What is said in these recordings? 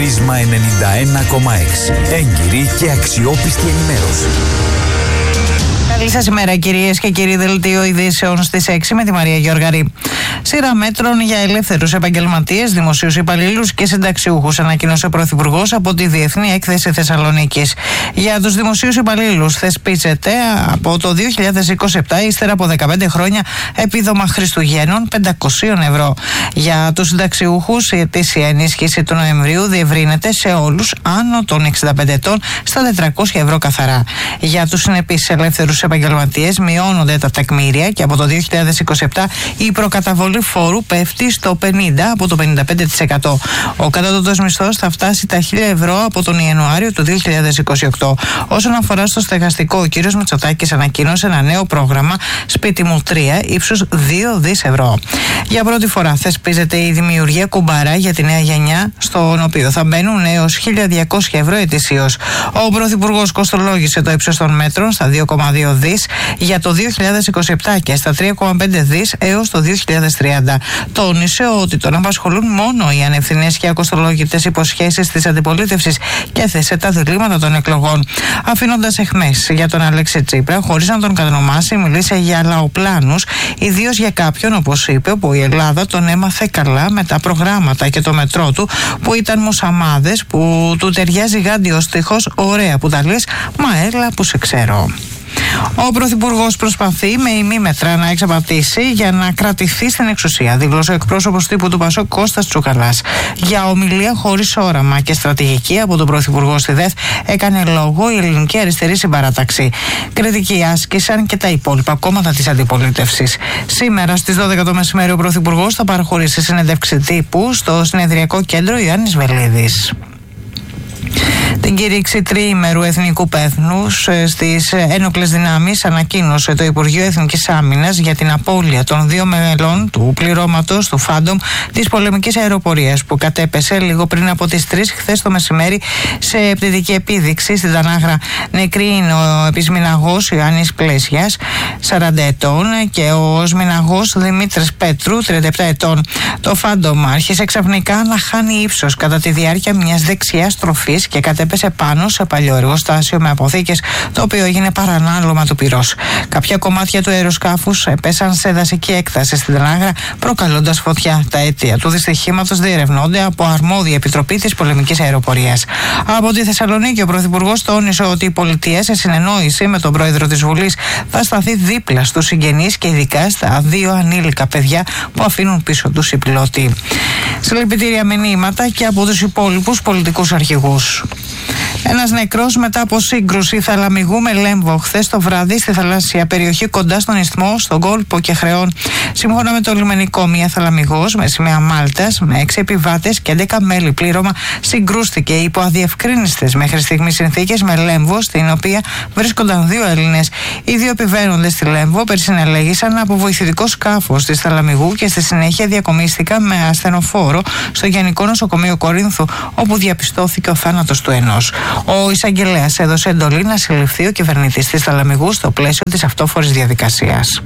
Πρίσμα 91,6. Έγκυρη και αξιόπιστη ενημέρωση. Καλή σας ημέρα, κυρίες και κύριοι. Δελτίο ειδήσεων στις 6 με τη Μαρία Γιώργαρη. Σειρά μέτρων για ελεύθερους επαγγελματίες, δημοσίους υπαλλήλους και συνταξιούχους, ανακοίνωσε ο Πρωθυπουργός από τη Διεθνή Έκθεση Θεσσαλονίκης. Για τους δημοσίους υπαλλήλους θεσπίζεται από το 2027, ύστερα από 15 χρόνια, επίδομα Χριστουγέννων 500 ευρώ. Για τους συνταξιούχους, η ετήσια ενίσχυση του Νοεμβρίου διευρύνεται σε όλους άνω των 65 ετών στα 400 ευρώ καθαρά. Για τους συνεπείς ελεύθερους επαγγελματίες μειώνονται τα τεκμήρια και από το 2027 η προκαταβολή φόρου πέφτει στο 50% από το 55%. Ο κατώτατος μισθός θα φτάσει τα 1.000 ευρώ από τον Ιανουάριο του 2028. Όσον αφορά στο στεγαστικό, ο κ. Μητσοτάκης ανακοίνωσε ένα νέο πρόγραμμα Σπίτι μου 3 ύψους 2 δις ευρώ. Για πρώτη φορά θεσπίζεται η δημιουργία κουμπάρα για τη νέα γενιά, στον οποίο θα μπαίνουν έως 1.200 ευρώ ετησίως. Ο Πρωθυπουργός κοστολόγησε το ύψος των μέτρων στα 2,2 δις για το 2027 και στα 3,5 δις έως το 2030. Τόνισε ότι τον απασχολούν μόνο οι ανευθυνές και ακοστολόγητες υποσχέσεις της αντιπολίτευσης και έθεσε τα διλήμματα των εκλογών. Αφήνοντας εχμές για τον Αλέξη Τσίπρα, χωρίς να τον κατονομάσει, μίλησε για λαοπλάνους, ιδίως για κάποιον, όπως είπε, που η Ελλάδα τον έμαθε καλά με τα προγράμματα και το μετρό του, που ήταν μουσαμάδες, που του ταιριάζει γάντιος στίχος, ωραία που τα λες, μα έλα που σε ξέρω. Ο Πρωθυπουργός προσπαθεί με ημίμετρα να εξαπατήσει για να κρατηθεί στην εξουσία, δήλωσε ο εκπρόσωπος τύπου του ΠΑΣΟΚ Κώστας Τσουκαλάς. Για ομιλία χωρίς όραμα και στρατηγική από τον Πρωθυπουργό στη ΔΕΘ έκανε λόγο η Ελληνική Αριστερή Συμπαράταξη. Κριτική άσκησαν και τα υπόλοιπα κόμματα της αντιπολίτευσης. Σήμερα στις 12 το μεσημέρι ο Πρωθυπουργός θα παραχωρήσει συνέντευξη τύπου στο Συνεδριακό Κέντρο Ιωάννης Βελίδης. Την κήρυξη τριήμερου εθνικού πέθνους στις ένοπλες δυνάμεις ανακοίνωσε το Υπουργείο Εθνικής Άμυνας για την απώλεια των 2 μελών του πληρώματος του Φάντομ της πολεμικής αεροπορίας, που κατέπεσε λίγο πριν από τις 3 χθες το μεσημέρι σε πτυτική επίδειξη στην Τανάγρα. Νεκρή είναι ο επισμηναγός Ιωάννης Πλέσιας, 40 ετών, και ο σμηναγός Δημήτρης Πέτρου, 37 ετών. Το Φάντομ άρχισε ξαφνικά να χάνει ύψος κατά τη διάρκεια μιας δεξιάς στροφής και κατέπεσε πάνω σε παλιό εργοστάσιο με αποθήκες, το οποίο έγινε παρανάλωμα του πυρός. Κάποια κομμάτια του αεροσκάφους πέσαν σε δασική έκταση στην Τανάγρα, προκαλώντας φωτιά. Τα αίτια του δυστυχήματος διερευνώνται από αρμόδια επιτροπή της πολεμικής αεροπορίας. Από τη Θεσσαλονίκη, ο Πρωθυπουργός τόνισε ότι η πολιτεία, σε συνεννόηση με τον Πρόεδρο της Βουλής, θα σταθεί δίπλα στους συγγενείς και ειδικά στα 2 ανήλικα παιδιά που αφήνουν πίσω τους οι πιλότοι. Συλληπιτήρια μηνύματα και από τους υπόλοιπους πολιτικούς αρχηγούς. Ένας νεκρός μετά από σύγκρουση θαλαμιγού με Λέμβο χθες το βράδυ στη θαλάσσια περιοχή κοντά στον Ισθμό, στον κόλπο και Χρεών. Σύμφωνα με το λιμενικό, μια θαλαμιγός με σημαία Μάλτας με 6 επιβάτες και 11 μέλη πλήρωμα συγκρούστηκε υπό αδιευκρίνιστες μέχρι στιγμή συνθήκες με Λέμβο, στην οποία βρίσκονταν 2 Έλληνες. Οι 2 επιβαίνοντες στη Λέμβο περισυνελέγησαν από βοηθητικό σκάφος της θαλαμιγού και στη συνέχεια διακομίστηκαν με ασθενοφόρο στο Γενικό Νοσοκομείο Κορίνθου, όπου διαπιστώθηκε ο θάνατος του ενός. Ο εισαγγελέας έδωσε εντολή να συλληφθεί ο κυβερνητής της Θαλαμιγού στο πλαίσιο της αυτόφορης διαδικασίας.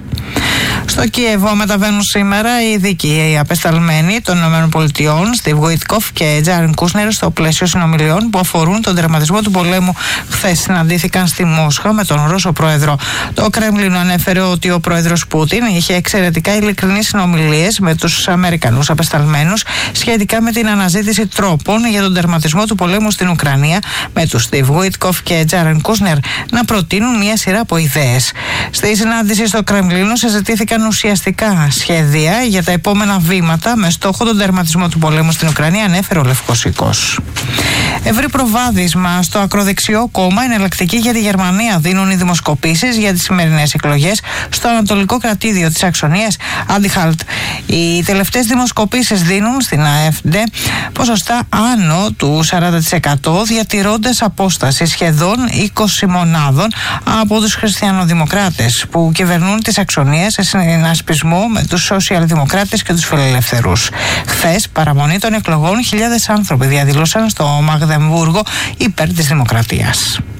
Στο Κίεβο μεταβαίνουν σήμερα οι ειδικοί απεσταλμένοι των ΗΠΑ, Στιβ Γουίτκοφ και Τζάρεν Κούσνερ, στο πλαίσιο συνομιλιών που αφορούν τον τερματισμό του πολέμου. Χθες συναντήθηκαν στη Μόσχα με τον Ρώσο πρόεδρο. Το Κρέμλινο ανέφερε ότι ο πρόεδρος Πούτιν είχε εξαιρετικά ειλικρινείς συνομιλίες με τους Αμερικανούς απεσταλμένους σχετικά με την αναζήτηση τρόπων για τον τερματισμό του πολέμου στην Ουκρανία, με τους Στιβ Γουίτκοφ και Τζάρεν Κούσνερ να προτείνουν μια σειρά από ιδέες. Στη συνάντηση στο Κρεμλίνο συζητήθηκαν ουσιαστικά σχέδια για τα επόμενα βήματα με στόχο τον τερματισμό του πολέμου στην Ουκρανία, ανέφερε ο Λευκός Οίκος. Ευρύ προβάδισμα στο ακροδεξιό κόμμα εναλλακτική για τη Γερμανία δίνουν οι δημοσκοπήσεις για τις σημερινές εκλογές στο ανατολικό κρατήδιο της Σαξονίας, Αντιχάλτ. Οι τελευταίες δημοσκοπήσεις δίνουν στην AfD ποσοστά άνω του 40%, διατηρώντας απόσταση σχεδόν 20 μονάδων από τους χριστιανοδημοκράτες που κυβερνούν τη Σαξονία σε συνασπισμό με τους σοσιαλδημοκράτες και τους φιλελεύθερους. Χθες, παραμονή των εκλογών, χιλιάδες άνθρωποι διαδήλωσαν στο Μαγδεμβούργο υπέρ της δημοκρατίας.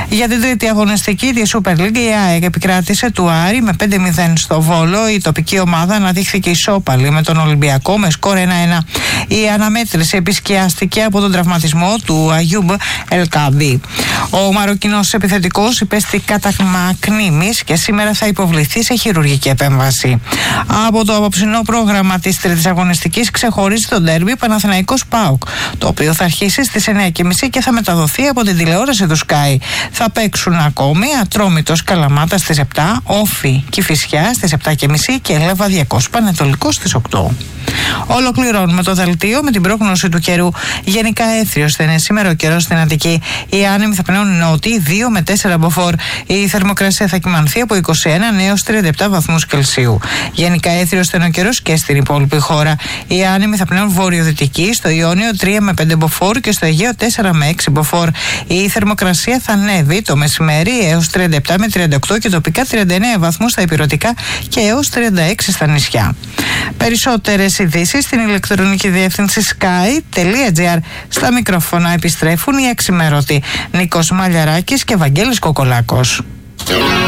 Για την τρίτη αγωνιστική τη Super League, η ΑΕΚ επικράτησε του Άρη με 5-0 στο Βόλο. Η τοπική ομάδα αναδείχθηκε ισόπαλη με τον Ολυμπιακό με σκορ 1-1. Η αναμέτρηση επισκιάστηκε από τον τραυματισμό του Αγιούμπ Ελκαμπή. Ο Μαροκινός επιθετικός υπέστη καταμακνήμης και σήμερα θα υποβληθεί σε χειρουργική επέμβαση. Από το απόψινό πρόγραμμα της τρίτης αγωνιστικής ξεχωρίζει το ντέρμπι Παναθηναϊκός ΠΑΟΚ, το οποίο θα αρχίσει στις 9.30 και θα μεταδοθεί από την τηλεόραση του Sky. Θα παίξουν ακόμη Ατρόμητος Καλαμάτα στις 7, Όφη Κηφισιά στις 7.30 και Λεβαδιακός Πανετολικός στις 8. Ολοκληρώνουμε το δελτίο με την πρόγνωση του καιρού. Γενικά έθριος θα είναι σήμερα ο καιρός στην Αττική. Οι άνεμοι θα πνέουν νότιοι 2 με 4 μποφόρ. Η θερμοκρασία θα κυμανθεί από 21 έως 37 βαθμούς Κελσίου. Γενικά έθριος θα είναι ο καιρός και στην υπόλοιπη χώρα. Οι άνεμοι θα πνέουν βορειοδυτικοί, στο Ιόνιο 3 με 5 μποφόρ και στο Αιγαίο 4 με 6 μποφόρ. Η θερμοκρασία θα ανέβει το μεσημέρι έως 37 με 38 και τοπικά 39 βαθμούς στα ηπειρωτικά και έως 36 στα νησιά. Περισσότερες ειδήσεις στην ηλεκτρονική διεύθυνση sky.gr. Στα μικρόφωνα επιστρέφουν οι εξημέρωτοι Νίκος Μαλιαράκης και Βαγγέλης Κοκολάκος.